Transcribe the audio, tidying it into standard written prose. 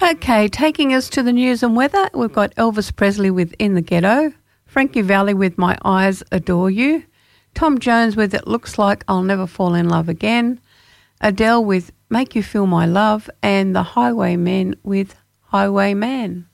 Okay, taking us to the news and weather, we've got Elvis Presley with In the Ghetto, Frankie Valli with My Eyes Adore You, Tom Jones with It Looks Like I'll Never Fall in Love Again, Adele with Make You Feel My Love, and the Highwaymen with Highwayman.